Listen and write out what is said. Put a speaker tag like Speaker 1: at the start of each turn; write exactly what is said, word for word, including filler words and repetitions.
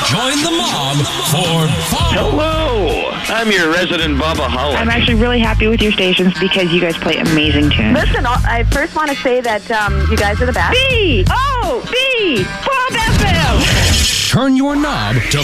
Speaker 1: Join the mob for fun.
Speaker 2: Hello, I'm your resident Bubba-holic.
Speaker 3: I'm actually really happy with your stations because you guys play amazing tunes.
Speaker 4: Listen, I first want to say that um, you guys are the best.
Speaker 3: B O B Bob F M.
Speaker 1: Turn your knob to